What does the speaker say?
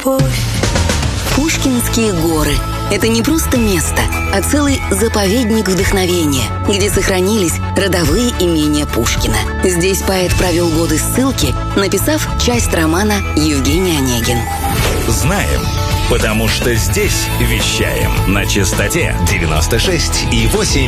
любовь. Пушкинские горы – это не просто место, а целый заповедник вдохновения, где сохранились родовые имения Пушкина. Здесь поэт провел годы ссылки, написав часть романа «Евгений Онегин». Знаем, потому что здесь вещаем на частоте 96,8.